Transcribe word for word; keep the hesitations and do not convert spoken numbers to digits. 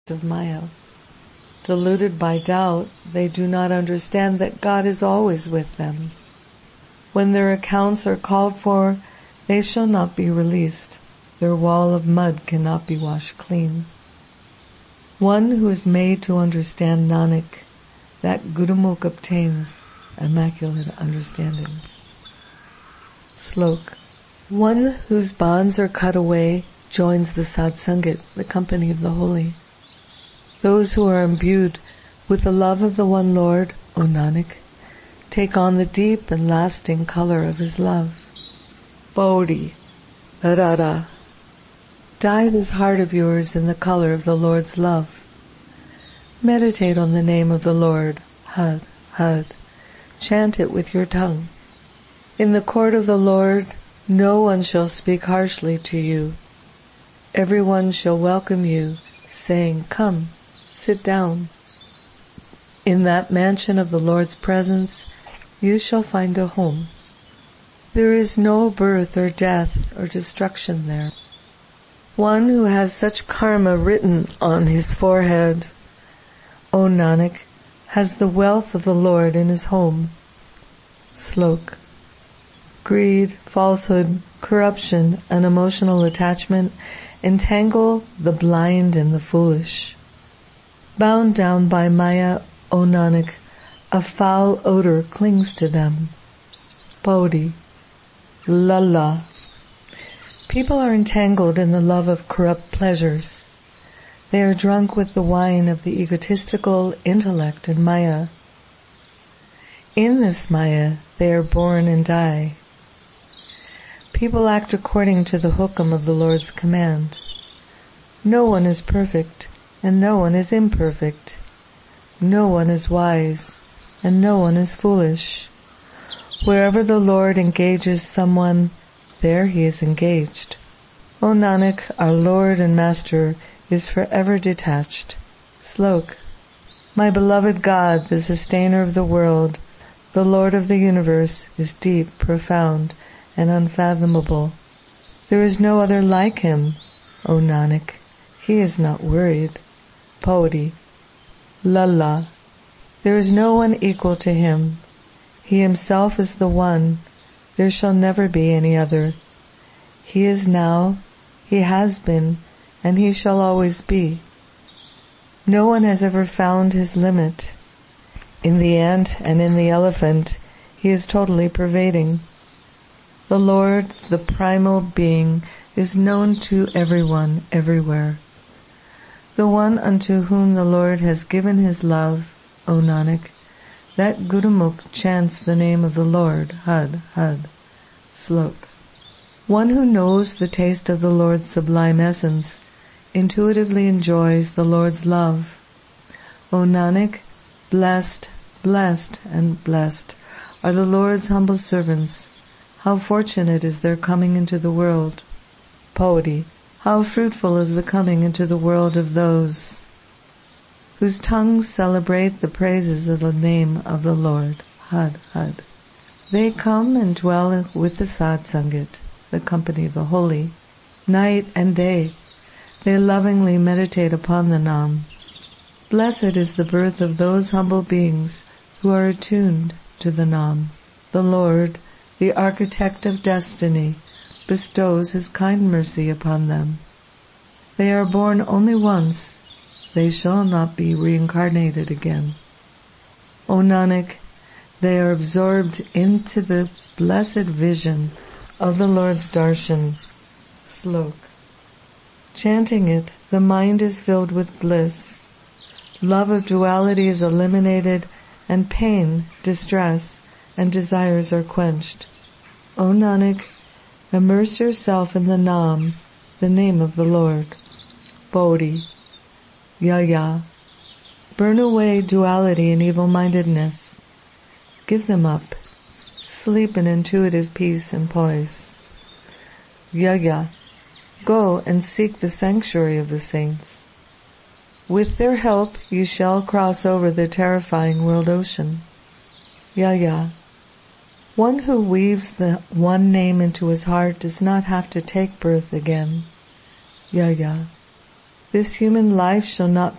of Maya. Deluded by doubt, they do not understand that God is always with them. When their accounts are called for, they shall not be released. Their wall of mud cannot be washed clean. One who is made to understand Nanak, that Gurumukh obtains immaculate understanding. Slok. One whose bonds are cut away joins the Satsangat, the company of the holy. Those who are imbued with the love of the one Lord, O Nanak, take on the deep and lasting color of his love. Bodhi, Rara. Dye this heart of yours in the color of the Lord's love. Meditate on the name of the Lord, Had, Had. Chant it with your tongue. In the court of the Lord, no one shall speak harshly to you. Everyone shall welcome you, saying, Come, sit down. In that mansion of the Lord's presence, you shall find a home. There is no birth or death or destruction there. One who has such karma written on his forehead, O Nanak, has the wealth of the Lord in his home. Slok. Greed, falsehood, corruption, and emotional attachment entangle the blind and the foolish. Bound down by Maya, O Nanak, a foul odor clings to them. Bodhi. Lalla. People are entangled in the love of corrupt pleasures. They are drunk with the wine of the egotistical intellect and Maya. In this Maya, they are born and die. People act according to the hukam of the Lord's command. No one is perfect, and no one is imperfect. No one is wise, and no one is foolish. Wherever the Lord engages someone, there he is engaged. O Nanak, our Lord and Master, is forever detached. Slok. My beloved God, the sustainer of the world, the Lord of the universe, is deep, profound, and unfathomable. There is no other like him, O Nanak. He is not worried. Bodhi. Lalla. There is no one equal to him. He himself is the one. There shall never be any other. He is now, he has been, and he shall always be. No one has ever found his limit. In the ant and in the elephant, he is totally pervading. The Lord, the primal being, is known to everyone, everywhere. The one unto whom the Lord has given his love, O Nanak, that Gurumukh chants the name of the Lord, Had, Had. Slok. One who knows the taste of the Lord's sublime essence intuitively enjoys the Lord's love. O Nanak, blessed, blessed, and blessed are the Lord's humble servants. How fortunate is their coming into the world. Bodhi. How fruitful is the coming into the world of those whose tongues celebrate the praises of the name of the Lord. Had, Had. They come and dwell with the Satsangat, the company of the holy. Night and day, they lovingly meditate upon the Nam. Blessed is the birth of those humble beings who are attuned to the Nam. The Lord, the architect of destiny, bestows his kind mercy upon them. They are born only once. They shall not be reincarnated again. O Nanak, they are absorbed into the blessed vision of the Lord's darshan. Slok. Chanting it, the mind is filled with bliss. Love of duality is eliminated, and pain, distress, and desires are quenched. O Nanak, immerse yourself in the Nam, the name of the Lord. Bodhi. Yaya. Burn away duality and evil-mindedness. Give them up. Sleep in intuitive peace and poise. Yaya. Go and seek the sanctuary of the saints. With their help you shall cross over the terrifying world ocean. Yaya. One who weaves the one name into his heart does not have to take birth again. Yaya. This human life shall not